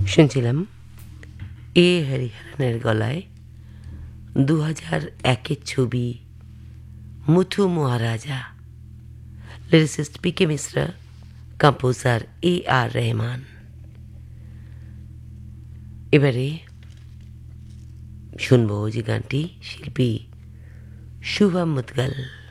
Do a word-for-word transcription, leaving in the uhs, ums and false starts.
শুনছিলাম এ হরিহরনের গলায় দু হাজার একের ছবি মুথু মহারাজা, lyricist P K Mishra, composer এ আর রহমান। এবারে শুনবো যে গানটি শিল্পী শুভম মুদগল।